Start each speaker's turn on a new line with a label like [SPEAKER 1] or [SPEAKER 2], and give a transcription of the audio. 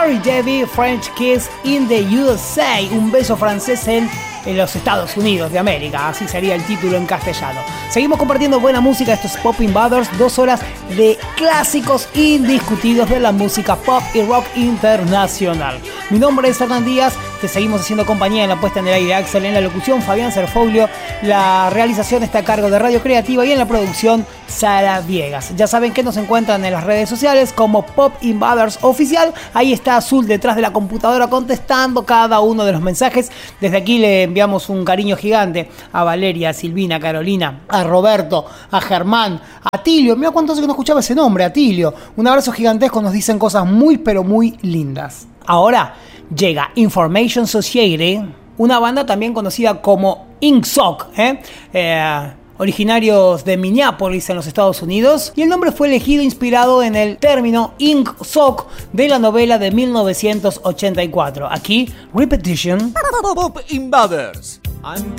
[SPEAKER 1] Harry Debbie, French Kiss in the USA, un beso francés en los Estados Unidos de América, así sería el título en castellano. Seguimos compartiendo buena música, esto es Poppin' Brothers, 2 horas de clásicos indiscutidos de la música pop y rock internacional. Mi nombre es Hernán Díaz, te seguimos haciendo compañía en la puesta en el aire Axel, en la locución Fabián Serfoglio, la realización está a cargo de Radio Creativa y en la producción Sara Viegas. Ya saben que nos encuentran en las redes sociales como Poppin' Brothers Oficial, ahí está Azul detrás de la computadora contestando cada uno de los mensajes. Desde aquí le enviamos un cariño gigante a Valeria, a Silvina, a Carolina, a Roberto, a Germán, a Tilio. Mira cuánto hace que no escuchaba ese nombre, a Tilio. Un abrazo gigantesco, nos dicen cosas muy pero muy lindas. Ahora llega Information Society, una banda también conocida como Ingsoc, originarios de Minneapolis en los Estados Unidos, y el nombre fue elegido inspirado en el término Ingsoc de la novela de 1984. Aquí, Repetition.
[SPEAKER 2] Poppin' Brothers. I'm